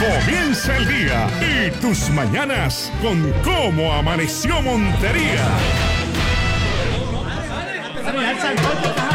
Comienza el día y tus mañanas con Cómo Amaneció Montería.